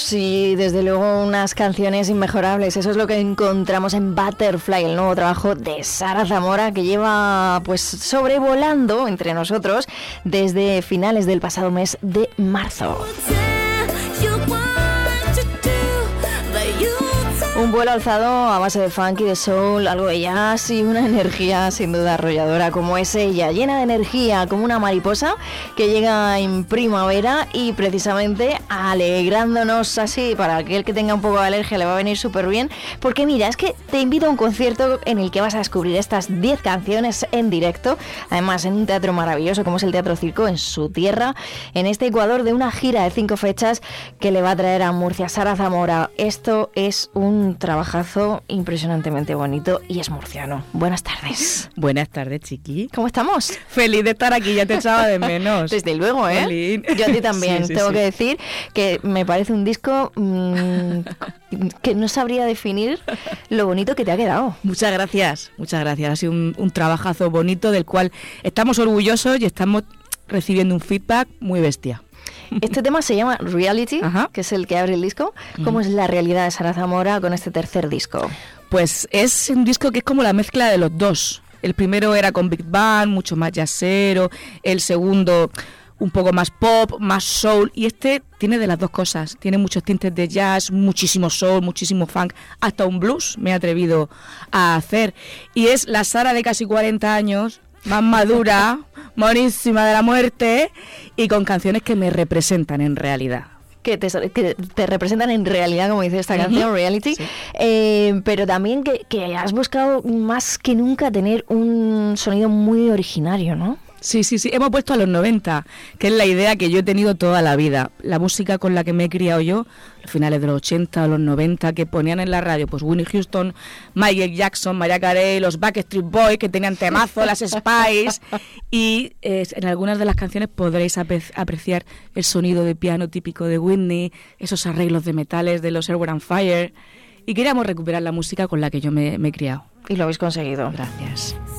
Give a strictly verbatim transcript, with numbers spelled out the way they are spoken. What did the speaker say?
y desde luego unas canciones inmejorables. Eso es lo que encontramos en Butterfly, el nuevo trabajo de Sara Zamora, que lleva pues sobrevolando entre nosotros desde finales del pasado mes de marzo. Un vuelo alzado a base de funk y de soul, algo de jazz y una energía sin duda arrolladora como es ella, llena de energía como una mariposa que llega en primavera y precisamente alegrándonos así. Para aquel que tenga un poco de alergia le va a venir súper bien, porque mira, es que te invito a un concierto en el que vas a descubrir estas diez canciones en directo, además en un teatro maravilloso como es el Teatro Circo, en su tierra, en este Ecuador, de una gira de cinco fechas que le va a traer a Murcia Sara Zamora. Esto es un trabajazo impresionantemente bonito y es murciano. Buenas tardes. Buenas tardes, chiqui. ¿Cómo estamos? Feliz de estar aquí, ya te echaba de menos. Desde luego, ¿eh? Jolín. Yo a ti también. Sí, sí, Tengo sí. que decir que me parece un disco mmm, que no sabría definir lo bonito que te ha quedado. Muchas gracias, muchas gracias. Ha sido un, un trabajazo bonito del cual estamos orgullosos y estamos recibiendo un feedback muy bestia. Este tema se llama Reality, Ajá. que es el que abre el disco. ¿Cómo Uh-huh. es la realidad de Sara Zamora con este tercer disco? Pues es un disco que es como la mezcla de los dos. El primero era con Big Band, mucho más jazzero. El segundo un poco más pop, más soul. Y este tiene de las dos cosas. Tiene muchos tintes de jazz, muchísimo soul, muchísimo funk. Hasta un blues me he atrevido a hacer. Y es la Sara de casi cuarenta años, más madura, monísima de la muerte, y con canciones que me representan en realidad. Que te, que te representan en realidad, como dice esta canción, uh-huh. Reality, sí. eh, pero también que, que has buscado más que nunca tener un sonido muy originario, ¿no? Sí, sí, sí, hemos puesto a los noventa, que es la idea que yo he tenido toda la vida. La música con la que me he criado yo, a finales de los ochenta o los noventa, que ponían en la radio, pues Whitney Houston, Michael Jackson, Mariah Carey, los Backstreet Boys, que tenían temazo, las Spice, y eh, en algunas de las canciones podréis ape- apreciar el sonido de piano típico de Whitney, esos arreglos de metales de los Earth, Wind and Fire, y queríamos recuperar la música con la que yo me, me he criado. Y lo habéis conseguido. Gracias.